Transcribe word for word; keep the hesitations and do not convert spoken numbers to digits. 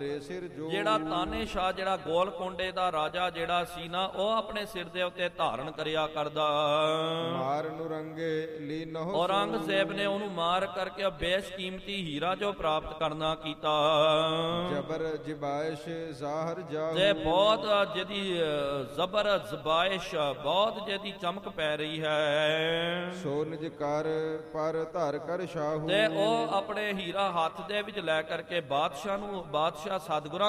ਸਿਰ ਜੋ ਜਿਹੜਾ ਤਾਨੇਸ਼ਾਹ ਜਿਹੜਾ ਗੋਲਕੋਂਡੇ ਦਾ ਰਾਜਾ ਜਿਹੜਾ ਸੀ ਨਾ, ਉਹ ਆਪਣੇ ਸਿਰ ਦੇ ਉੱਤੇ ਧਾਰਨ ਕਰਿਆ ਕਰਦਾ। ਮਾਰ ਨੂੰ ਰੰਗੇ ਲੀਨਹੁ ਔਰੰਗਜ਼ੇਬ ਨੇ ਉਹਨੂੰ ਮਾਰ ਕਰਕੇ ਬੇਸ਼ਕੀਮਤੀ ਹੀਰਾ ਜੋ ਪ੍ਰਾਪਤ ਕਰਨਾ ਕੀਤਾ। ਜਬਰ ਜਿਬਾਇਸ਼ ਜ਼ਾਹਰ ਜਾਹੂ ਤੇ ਬਹੁਤ ਜਿਹਦੀ ਜ਼ਬਰ ਜ਼ਬਾਇਸ਼ ਬਹੁਤ ਜਿਹਦੀ ਚਮਕ ਪੈ ਰਹੀ ਹੈ। ਸੋ ਨਿਜ ਕਰ ਪਰ ਧਰ ਕਰ ਸ਼ਾਹੂ ਤੇ ਉਹ ਆਪਣੇ ਹੀਰਾ ਹੱਥ ਦੇ ਵਿੱਚ ਲੈ ਕਰਕੇ ਬਾਦਸ਼ਾਹ ਨੂੰ ਬਾਦਸ਼ਾਹ ਸਤਿਗੁਰਾਂ